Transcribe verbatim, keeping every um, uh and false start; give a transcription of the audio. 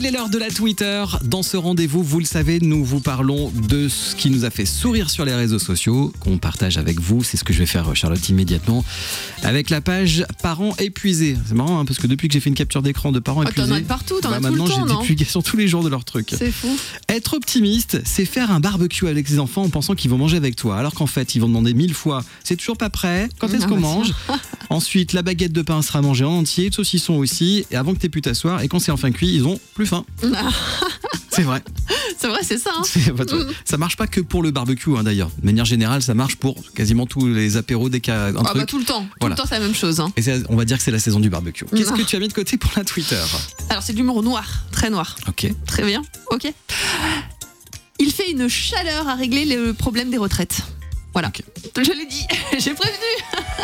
C'est l'heure de la Twitter. Dans ce rendez-vous, vous le savez, nous vous parlons de ce qui nous a fait sourire sur les réseaux sociaux, qu'on partage avec vous. C'est ce que je vais faire, Charlotte, immédiatement, avec la page Parents épuisés. C'est marrant, hein, parce que depuis que j'ai fait une capture d'écran de parents oh, épuisés, t'en as de partout, t'en bah, as tout le temps, maintenant j'ai non des publications tous les jours de leurs trucs. C'est fou. Être optimiste, c'est faire un barbecue avec ses enfants en pensant qu'ils vont manger avec toi, alors qu'en fait, ils vont demander mille fois « c'est toujours pas prêt ? Quand est-ce Ah, qu'on bah, mange ?» Ensuite, la baguette de pain sera mangée en entier, le saucisson aussi, et avant que t'aies pu t'asseoir, et quand c'est enfin cuit, ils ont plus faim. C'est vrai. C'est vrai, c'est ça. Hein. C'est, ça marche pas que pour le barbecue, hein, d'ailleurs. De manière générale, ça marche pour quasiment tous les apéros dès qu'il y a un Ah truc. bah tout le temps. Tout Voilà. le temps, c'est la même chose. Hein. Et c'est, on va dire que c'est la saison du barbecue. Qu'est-ce Non. que tu as mis de côté pour la Twitter ? Alors, c'est de l'humour noir, très noir. Ok. Très bien, ok. Il fait une chaleur à régler le problème des retraites. Voilà. Ok. Je l'ai dit, j'ai prévenu.